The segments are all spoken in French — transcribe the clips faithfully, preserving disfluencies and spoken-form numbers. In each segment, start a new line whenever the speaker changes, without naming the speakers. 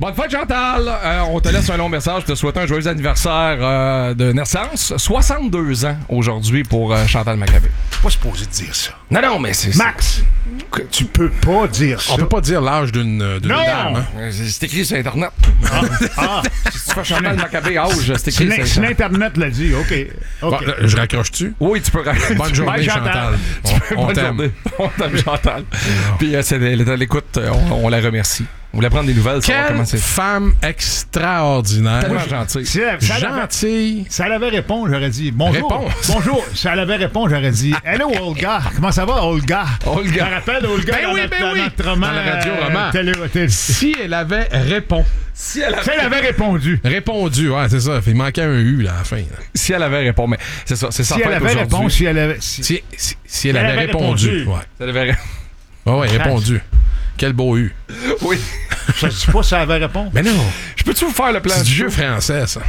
Bonne fête, Chantal! Euh, on te laisse un long message. Je te souhaite un joyeux anniversaire euh, de naissance. soixante-deux ans aujourd'hui pour euh, Chantal Maccabé.
Pas supposé de dire ça.
Non, non, mais c'est...
Max, c'est... tu peux pas dire ça.
On peut pas dire l'âge d'une, d'une
non!
dame. Hein?
C'est, c'est écrit sur Internet.
Ah, ah.
Si tu fais Chantal Maccabé âge, c'est écrit
C'est,
sur
c'est
Internet.
l'Internet l'a dit, OK. okay.
Bon, là, je raccroche-tu?
Oui, tu peux raconter.
Bonne journée,
Bye,
Chantal.
Chantal.
On, on
Bonne
t'aime.
journée. On t'aime, Chantal. Puis euh, c'est à l'écoute, on, on la remercie. On voulait prendre des nouvelles, savoir
Quelle
comment c'est.
femme extraordinaire.
Tellement gentille.
Si elle, si elle avait,
Gentille.
si elle avait répondu, j'aurais dit bonjour.
Réponse.
Bonjour. Si elle avait répondu, j'aurais dit hello, Olga. Comment ça va, Olga?
Olga.
Je me rappelle, Olga,
Ben
dans,
oui,
notre,
ben
dans
oui.
notre roman.
Dans la radio
euh,
roman.
télé, télé.
Si elle avait répond.
Si elle avait,
Si elle avait répondu.
Répondu, ouais, c'est ça. Il manquait un U là, à la fin. Là.
si elle avait répondu, mais c'est ça, c'est ça.
Si elle avait répondu, si elle avait. Si...
Si, si, si elle,
Elle
avait,
avait
répondu.
répondu.
Ouais.
Si elle avait
Ouais, ouais, répondu. Quel beau U.
Oui.
Je ne sais pas si elle avait répondu.
Mais non,
Je peux-tu vous faire le plan
c'est du
de
jeu
show?
français, ça.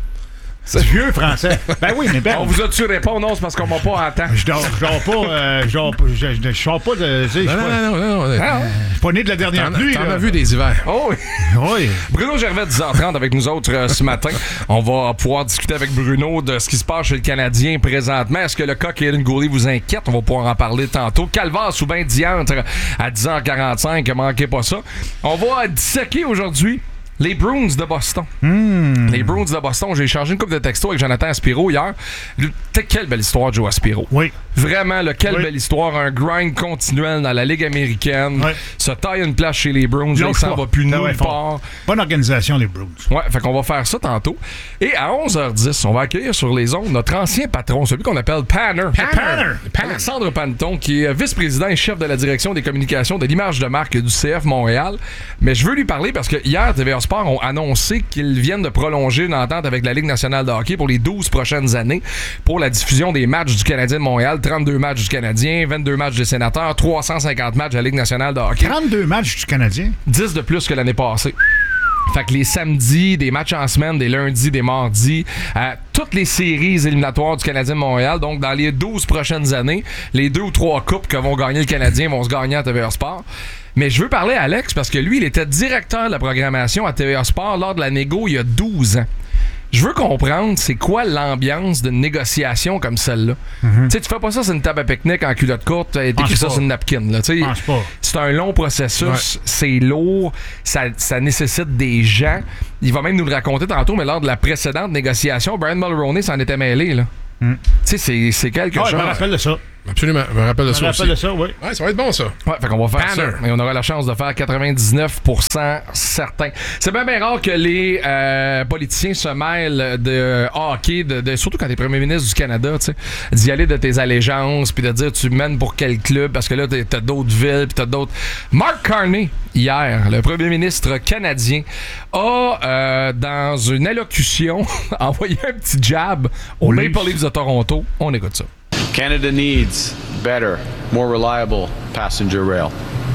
C'est vieux français. Ben oui, mais ben.
On vous a-tu répondu? Non, c'est parce qu'on m'a pas à temps.
Je dors, je dors pas. Euh, je dors pas. Je, je, je sors pas de. Tu sais, je suis
Non,
pas,
non, non, non. non.
Ah,
je suis pas né de la dernière
T'en,
pluie.
t'en
là.
as vu des hivers.
Oh oui.
Oui.
Bruno Gervais, dix heures trente avec nous autres euh, ce matin. On va pouvoir discuter avec Bruno de ce qui se passe chez le Canadien présentement. Est-ce que le cas Kaden Gooley vous inquiète? On va pouvoir en parler tantôt. Calvaire sous bain diantre à dix heures quarante-cinq. Manquez pas ça. On va disséquer aujourd'hui les Bruins de Boston.
Mm.
Les Bruins de Boston. J'ai échangé une couple de textos avec Jonathan Aspiro hier. Quelle belle histoire de Joe Aspiro.
Oui.
Vraiment, là, quelle
Oui.
belle histoire. Un grind continuel dans la Ligue américaine.
Oui.
Se taille une place chez les Bruins. Là, il
Lâche
s'en
pas.
va plus
Ah
nulle
ouais, fort.
part.
Bonne organisation, les Bruins.
Ouais, fait qu'on va faire ça tantôt. Et à onze heures dix, on va accueillir sur les ondes notre ancien patron, celui qu'on appelle Panner.
Panner.
Alexandre Panton, qui est vice-président et chef de la direction des communications de l'image de marque du C F Montréal. Mais je veux lui parler parce que hier, T V A Sport ont annoncé qu'ils viennent de prolonger une entente avec la Ligue nationale de hockey pour les douze prochaines années pour la diffusion des matchs du Canadien de Montréal, trente-deux matchs du Canadien, vingt-deux matchs des Sénateurs, trois cent cinquante matchs de la Ligue nationale de hockey.
trente-deux matchs du Canadien.
dix de plus que l'année passée. Fait que les samedis, des matchs en semaine, des lundis, des mardis, euh, toutes les séries éliminatoires du Canadien de Montréal. Donc, dans les douze prochaines années, les deux ou trois coupes que vont gagner le Canadien vont se gagner à T V A Sport. Mais je veux parler à Alex parce que lui, il était directeur de la programmation à T V A Sport lors de la négo il y a douze ans. Je veux comprendre c'est quoi l'ambiance d'une négociation comme celle-là. Mm-hmm. Tu sais, tu fais pas ça sur une table à pique-nique en culotte courte, t'écris
Pense
ça
pas.
sur une napkin. Là, tu sais.
Pense pas.
C'est un long processus, ouais. C'est lourd, ça, ça nécessite des gens. Il va même nous le raconter tantôt, mais lors de la précédente négociation, Brian Mulroney s'en était mêlé. Là. Mm. Tu sais, c'est, c'est quelque
Ah,
chose.
je me rappelle de ça.
Absolument, je me rappelle de
Je
ça
me
aussi.
rappelle de ça, oui.
Ouais, ça va être bon, ça.
Ouais, fait qu'on va faire
Banner.
ça. Et on aura la chance de faire quatre-vingt-dix-neuf pour cent certain. C'est bien, bien rare que les euh, politiciens se mêlent de hockey, de, de, surtout quand t'es premier ministre du Canada, tu sais, d'y aller de tes allégeances, puis de dire tu mènes pour quel club, parce que là, t'as d'autres villes, puis t'as d'autres. Mark Carney, hier, le premier ministre canadien, a, euh, dans une allocution, envoyé un petit jab aux
Aux
Maple
Leafs.
Leafs de Toronto. On écoute ça.
Canada needs better, more reliable passenger rail.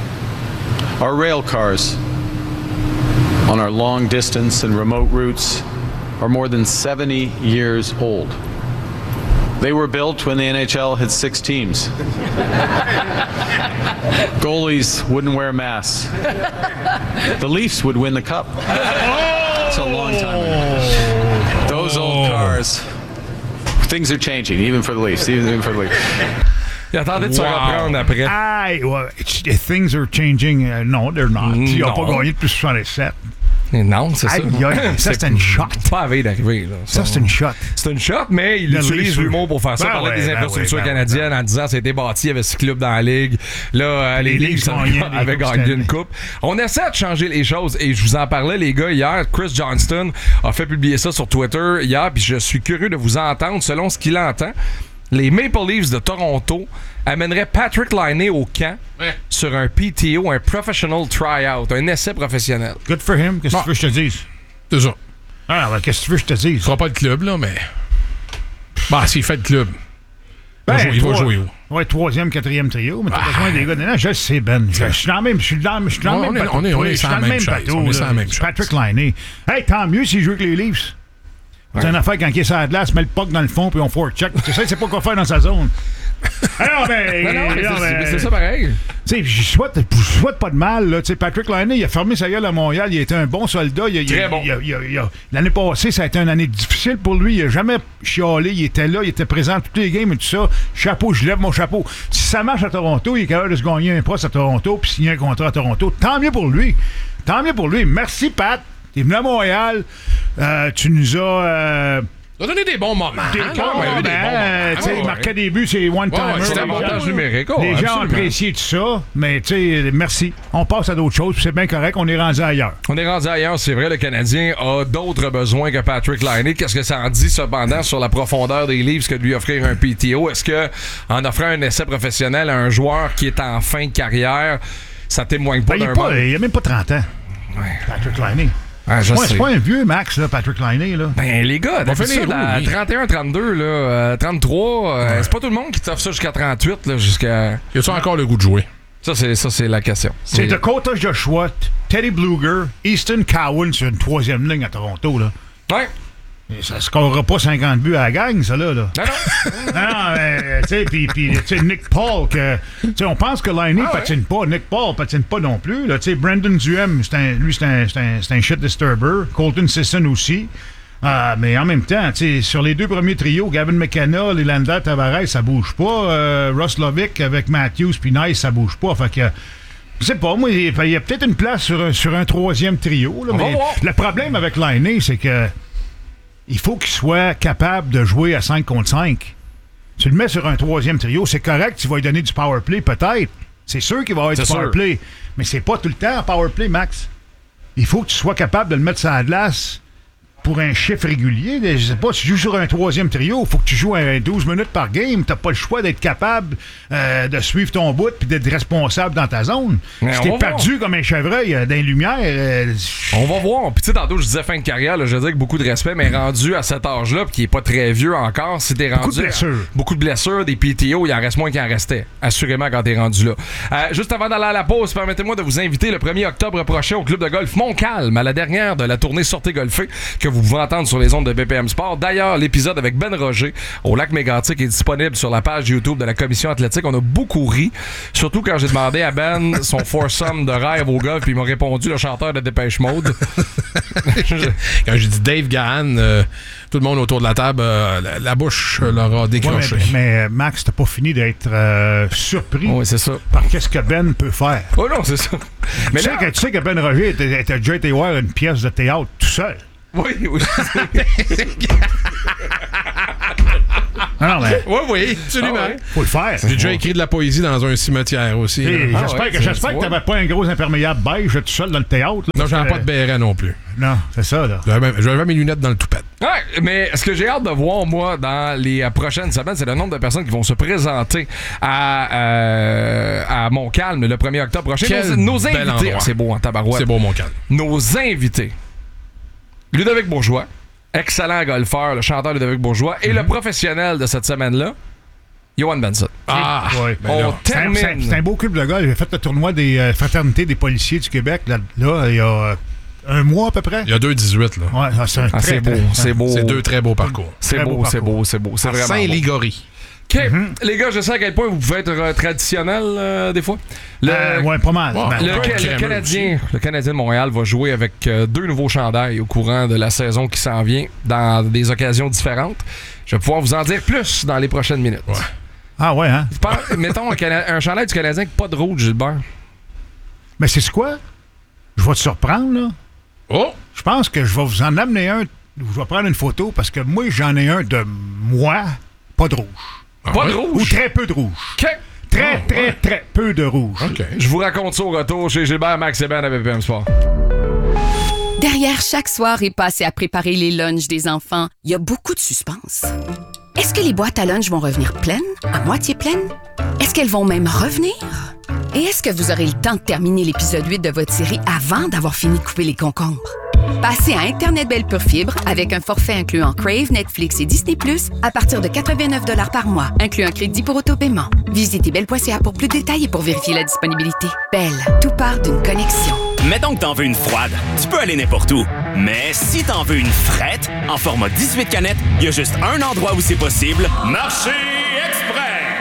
Our rail cars on our long distance and remote routes are more than seventy years old. They were built when the N H L had six teams. Goalies wouldn't wear masks. The Leafs would win the cup. It's a long time ago. Those old cars. Things are changing, even for the Leafs, even for the Leafs.
Il attendait de se
Wow.
reprendre après.
Aïe, ouais, it's- things are changing. Uh, non, they're not. Ils n'ont
Non.
pas gagné depuis soixante-dix-sept.
Non, c'est ça.
Aïe, aïe, ça, c'est une shot.
Pas à veille d'arriver. Là.
Ça, c'est une shot.
C'est une shot, mais il
Le
utilise
Leafs,
l'humour pour faire ça.
ben
Il parlait
ouais,
des
ben
infrastructures
ouais, ben
canadiennes en disant que c'était bâti, il y avait six clubs dans la ligue. Là, euh, les,
Les
Leafs
Leafs
avaient,
gagnaient des
avaient
coupes
gagné
Stanley.
une coupe. On essaie de changer les choses et je vous en parlais, les gars, hier. Chris Johnston a fait publier ça sur Twitter hier, puis je suis curieux de vous entendre selon ce qu'il entend. Les Maple Leafs de Toronto amèneraient Patrick Laine au camp
Ouais.
sur un P T O, un Professional Tryout, un essai professionnel.
Good for him. Qu'est-ce que
Bon.
tu veux que je te dise?
C'est ça.
Ah, ben, qu'est-ce que tu veux que je te dise?
Il fera pas le club, là, mais. Bah, s'il fait le club.
Ben,
il va jouer, il va
toi-
jouer où?
Ouais, troisième, quatrième trio, mais t'as besoin des gars. Non, je le sais, Ben. Je je suis dans le même, je suis dans, je suis dans le
Ouais,
même
on est-
bateau.
on est- on est
Je suis
sur
dans
la
le
même
même
chaise.
bateau.
On est sur la
là.
même chose.
Patrick Laine. Hey, tant mieux s'il joue avec les Leafs. C'est une affaire quand il est sur la glace, met le puck dans le fond puis on forecheck. Tu sais, c'est pas quoi faire dans sa zone. Alors, ben,
Non, non, mais
non,
c'est,
ben,
mais c'est ça pareil.
Tu sais, je souhaite, je souhaite pas de mal. Là. Patrick Laine, il a fermé sa gueule à Montréal. Il a été un bon soldat. Il a,
Très
il a,
bon.
il a, il a, il a, l'année passée, ça a été une année difficile pour lui. Il n'a jamais chialé. Il était là. Il était présent à toutes les games et tout ça. Chapeau, je lève mon chapeau. Si ça marche à Toronto, il est capable de se gagner un poste à Toronto puis signer un contrat à Toronto. Tant mieux pour lui. Tant mieux pour lui. Merci, Pat. T'es venu à Montréal. Euh, tu nous as... Euh,
On a donné des bons moments.
Des
hein?
bons
Ouais,
moments,
des bons
euh,
moments.
tu sais,
Ah, ouais.
marquer des buts, c'est one-timer.
Ouais, ouais,
C'est
c'est
un
bon.
montage numérique. oh,
Les gens ont
absolument.
apprécié tout ça, mais tu sais, merci. On passe à d'autres choses, puis c'est bien correct, on est rendu ailleurs.
On est rendu ailleurs, c'est vrai, le Canadien a d'autres besoins que Patrick Laine. Qu'est-ce que ça en dit cependant sur la profondeur des livres que de lui offrir un P T O? Est-ce que en offrant un essai professionnel à un joueur qui est en fin de carrière, ça témoigne pas
Ben, il
d'un
est pas-
manque?
il a même pas trente ans,
Ouais.
Patrick Laine.
Ah, je
Ouais,
sais.
c'est pas un vieux Max, là, Patrick Laine. Là.
Ben, les gars,
va
d'habitude,
finir où,
à
lui?
trente et un trente-deux, là, euh, trente-trois, euh, c'est pas tout le monde qui t'offre ça jusqu'à trente-huit, là, jusqu'à...
Y a-tu encore le goût de jouer?
Ça, c'est, ça, c'est la question.
C'est Dakota Joshua, Teddy Bluger, Easton Cowan sur une troisième ligne à Toronto. Là.
Ouais.
Et ça scorera pas cinquante buts à la gang, ça, là. là.
Non, non.
Non, non, mais, tu sais, puis, puis, tu sais, Nick Paul, que, tu sais, on pense que Laine
Ah ouais.
patine pas. Nick Paul patine pas non plus, là. Tu sais, Brandon Duhem, c'est un, lui, c'est un, c'est un, c'est un shit disturber. Colton Sisson aussi. Ah, mais en même temps, tu sais, sur les deux premiers trios, Gavin McKenna, Leander Tavares, ça bouge pas. Euh, Ross Lovick avec Matthews puis Nice, ça bouge pas. Fait que... Je sais pas, moi, il y a peut-être une place sur un, sur un troisième trio, là,
On va
mais
voir.
le problème avec Laine, c'est que il faut qu'il soit capable de jouer à cinq contre cinq. Tu le mets sur un troisième trio, c'est correct, tu vas lui donner du power play, peut-être. C'est sûr qu'il va avoir
C'est
du power
sûr.
play. Mais c'est pas tout le temps un power play, Max. Il faut que tu sois capable de le mettre sur la glace pour un chiffre régulier. Je sais pas, si tu joues sur un troisième trio, il faut que tu joues à douze minutes par game. T'as pas le choix d'être capable euh, de suivre ton bout puis d'être responsable dans ta zone.
Mais
Si
on
t'es
va
perdu comme un chevreuil euh, dans les lumières... euh,
On va voir. Puis tu sais, tantôt, je disais fin de carrière, là, je veux dire que beaucoup de respect, mais rendu à cet âge-là, puis qui est pas très vieux encore, si t'es rendu...
Beaucoup de blessures.
Beaucoup de blessures, des P T O, il en reste moins qu'il en restait. Assurément, quand t'es rendu là. Euh, juste avant d'aller à la pause, permettez-moi de vous inviter le premier octobre prochain au club de golf Montcalm, à la dernière de la tournée Sortez golfer, que vous pouvez entendre sur les ondes de B P M Sport. D'ailleurs, l'épisode avec Ben Roger au lac Mégantic est disponible sur la page YouTube de la Commission athlétique. On a beaucoup ri, surtout quand j'ai demandé à Ben son foursome de rêve au golf, puis il m'a répondu le chanteur de Dépêche Mode.
Quand j'ai dit Dave Gahan, euh, tout le monde autour de la table, euh, la, la bouche euh, leur a
ouais,
décroché.
mais, mais Max, t'as pas fini d'être euh, surpris
Oui, c'est ça.
par qu'est-ce que Ben peut faire.
Oh non, c'est ça. Mais
Tu
là,
sais, que, tu sais que Ben Roger était, était déjà été voir une pièce de théâtre tout seul.
oui, oui.
Non, non, mais
Oui, oui, absolument.
Ah ouais.
faut le faire.
J'ai déjà écrit de la poésie dans un cimetière aussi.
Et
là.
Ah
j'espère
ouais,
que,
tu-
j'espère
tu
que
vois.
t'avais pas un gros imperméable beige tout seul dans le théâtre. là,
Non, j'avais
parce
pas de
que-
béret non plus.
Non, c'est ça, là.
J'avais même- j'avais mes lunettes dans le toupette.
Ouais, mais ce que j'ai hâte de voir, moi, dans les euh, prochaines semaines, c'est le nombre de personnes qui vont se présenter à, euh, à Montcalm le premier octobre prochain.
Quel
nos, nos
bel
invités,
endroit.
c'est beau en tabarouette.
C'est beau, mon calme.
Nos invités, Ludovic Bourgeois, excellent golfeur, le chanteur Ludovic Bourgeois, et le professionnel de cette semaine-là, Johan Benson.
Ah!
Ouais.
ben
On
là.
C'est un, c'est un-
termine.
c'est un beau club de gars. J'ai fait le tournoi des euh, fraternités des policiers du Québec, là, là il y a euh, un mois à peu près.
Il y a deux dix-huit, là.
Ouais, ah, c'est un
Ah,
très,
c'est beau,
très-
c'est beau.
C'est deux très beaux parcours.
C'est
très
beau,
beau
c'est
parcours.
beau, c'est beau, c'est vraiment beau.
Saint-Ligory.
OK, les gars, je sais à quel point vous pouvez être euh, traditionnel euh, des fois. Le,
Euh, ouais, pas mal.
Ouais,
Ben,
le,
ouais,
Ca- le
crémeux
Canadien, le Canadien de Montréal va jouer avec euh, deux nouveaux chandails au courant de la saison qui s'en vient dans des occasions différentes. Je vais pouvoir vous en dire plus dans les prochaines minutes.
Ouais.
Ah ouais, hein?
Je parle- mettons un, Cana- un chandail du Canadien avec pas de rouge, Gilbert.
Mais c'est quoi? Je vais te surprendre, là.
Oh!
Je pense que je vais vous en amener un. Je vais prendre une photo parce que moi, j'en ai un de moi, pas de rouge.
Pas de
Ou
rouge.
très peu de rouge.
OK.
Très,
Ah,
très,
ouais.
très peu de rouge.
OK.
Je vous raconte ça au retour chez Gilbert, Max et Ben à B P M Sport.
Derrière chaque soirée passée à préparer les lunchs des enfants, il y a beaucoup de suspense. Est-ce que les boîtes à lunch vont revenir pleines, à moitié pleines? Est-ce qu'elles vont même revenir? Et est-ce que vous aurez le temps de terminer l'épisode huit de votre série avant d'avoir fini de couper les concombres? Passez à Internet Belle Pure Fibre avec un forfait incluant Crave, Netflix et Disney plus, à partir de quatre-vingt-neuf dollars par mois, inclus un crédit pour autopaiement. Visitez belle point c a pour plus de détails et pour vérifier la disponibilité. Belle, tout part d'une connexion.
Mettons que t'en veux une froide, tu peux aller n'importe où. Mais si t'en veux une frette, en format dix-huit canettes, il y a juste un endroit où c'est possible. Marché Express!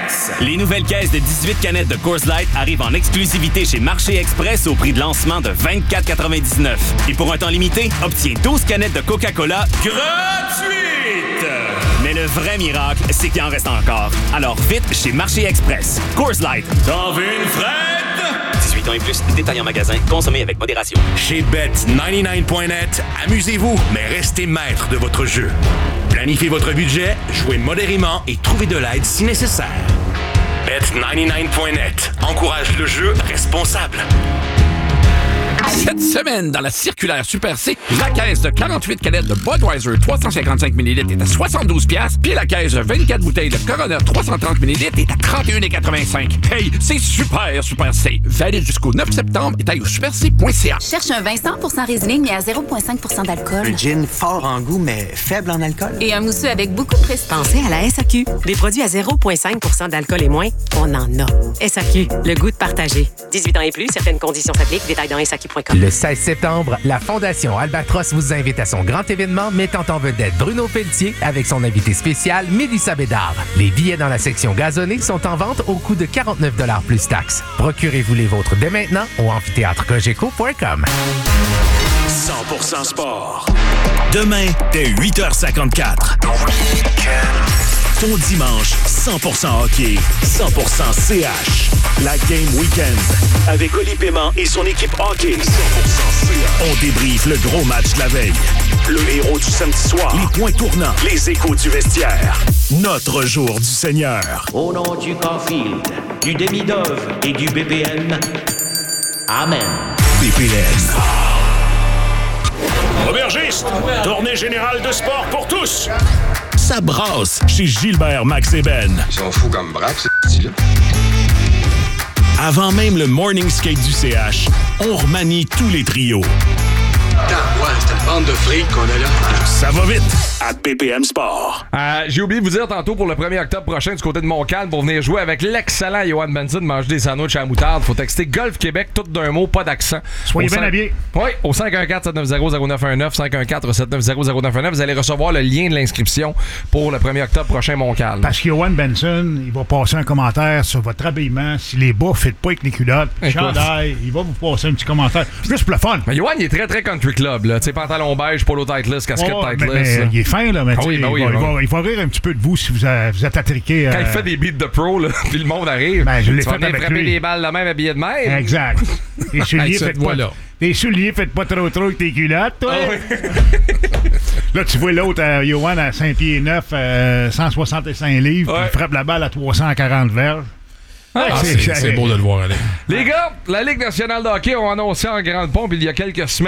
Express. Les nouvelles caisses de dix-huit canettes de Coors Light arrivent en exclusivité chez Marché Express au prix de lancement de vingt-quatre quatre-vingt-dix-neuf. Et pour un temps limité, obtiens douze canettes de Coca-Cola gratuites! Mais le vrai miracle, c'est qu'il en reste encore. Alors vite chez Marché Express. Coors Light. T'en veux une frette? dix-huit ans et plus, détail en magasin, consommez avec modération.
Chez Bet quatre-vingt-dix-neuf point net, amusez-vous, mais restez maître de votre jeu. Planifiez votre budget, jouez modérément et trouvez de l'aide si nécessaire. Bet quatre-vingt-dix-neuf point net encourage le jeu responsable.
Cette semaine, dans la circulaire Super C, la caisse de quarante-huit canettes de Budweiser trois cent cinquante-cinq millilitres est à soixante-douze piastres, puis la caisse de vingt-quatre bouteilles de Corona trois cent trente millilitres est à trente et un quatre-vingt-cinq. Hey, c'est super, Super C. Valide jusqu'au neuf septembre et taille au super c point c a.
Cherche un vin cent pour cent résineux, mais à zéro virgule cinq pour cent d'alcool.
Un gin fort en goût, mais faible en alcool.
Et un mousseux avec beaucoup de prestige.
Pensez à la S A Q. Des produits à zéro virgule cinq pour cent d'alcool et moins, on en a. S A Q, le goût de partager. dix-huit ans et plus, certaines conditions s'appliquent. Détails dans S A Q point com.
Le seize septembre, la Fondation Albatros vous invite à son grand événement mettant en vedette Bruno Pelletier avec son invité spécial Mélissa Bédard. Les billets dans la section gazonnée sont en vente au coût de quarante-neuf dollars plus taxes. Procurez-vous les vôtres dès maintenant au amphithéâtre cogeco point com.
cent pour cent sport. Demain, dès huit heures cinquante-quatre. Ton dimanche, cent pour cent hockey, cent pour cent C H. La Game Weekend. Avec Oli Paiement et son équipe hockey. cent pour cent C H. On débriefe le gros match de la veille. Le héros du samedi soir. Les points tournants. Les échos du vestiaire. Notre jour du Seigneur.
Au nom du Caulfield, du demi-dove et du B P M. Amen.
B P M.
Aubergiste, tournée générale de sport pour tous.
Ça brasse chez Gilbert Max et Ben.
Ils sont fous comme braque, ce petit-là.
Avant même le morning skate du C H, on remanie tous les trios.
Attends, ouais, c'est une bande de fric qu'on a là.
Ça va vite à B P M Sport.
Euh, j'ai oublié de vous dire tantôt pour le premier octobre prochain du côté de Montcalm pour venir jouer avec l'excellent Johan Benson, manger des sandwichs à la moutarde. Faut texter Golf Québec, tout d'un mot, pas d'accent.
Soyez bien habillés.
Oui, au cinq un quatre sept neuf zéro zéro neuf un neuf, cinq un quatre sept neuf zéro zéro neuf un neuf. Vous allez recevoir le lien de l'inscription pour le premier octobre prochain Montcalm.
Parce que Johan Benson, il va passer un commentaire sur votre habillement. Si les bas ne fit pas avec les culottes, chandail, il va vous passer un petit commentaire. Juste pour le fun.
Mais Johan, il est très, très country club. Tu sais, pantalon beige, polo titeless, casquette
oh,
titeless.
Mais, mais, il est fin, là. Mais
ah oui, ben oui,
il, va,
ben
il, va, il va rire un petit peu de vous si vous, a, vous êtes attriqué.
Quand
euh...
il fait des beats de pro, là, puis le monde arrive.
Ben, je l'ai
tu
fait
vas
avec
frapper
lui.
les balles de même, habillé de même.
Exact. Tes souliers, faites pas, tes souliers, faites pas trop trop avec tes culottes, toi. Ah oui. Là, tu vois l'autre, euh, Johan, à cinq pieds neuf, euh, cent soixante-cinq livres, ouais. Il frappe la balle à trois cent quarante verges.
Ah, c'est, c'est beau de le voir aller.
Les gars, la Ligue nationale de hockey ont annoncé en grande pompe il y a quelques semaines